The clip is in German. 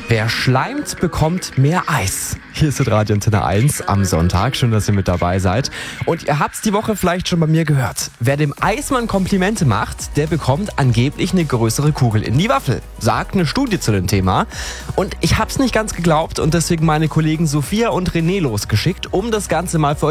Wer schleimt, bekommt mehr Eis. Hier ist Radio Antenne 1 am Sonntag. Schön, dass ihr mit dabei seid. Und ihr habt's die Woche vielleicht schon bei mir gehört. Wer dem Eismann Komplimente macht, der bekommt angeblich eine größere Kugel in die Waffel. Sagt eine Studie zu dem Thema. Und ich hab's nicht ganz geglaubt und deswegen meine Kollegen Sophia und René losgeschickt, um das Ganze mal für